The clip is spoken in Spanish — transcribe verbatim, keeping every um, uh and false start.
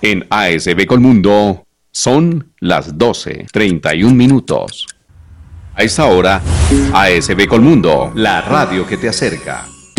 En A S B Colmundo son las doce treinta y un minutos. A esta hora, A S B Colmundo, la radio que te acerca.